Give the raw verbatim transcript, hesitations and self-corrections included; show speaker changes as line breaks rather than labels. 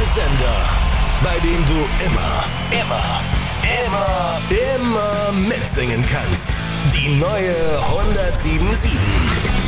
Sender, bei dem du immer, immer, immer, immer mitsingen kannst. Die neue hundertsieben Komma sieben.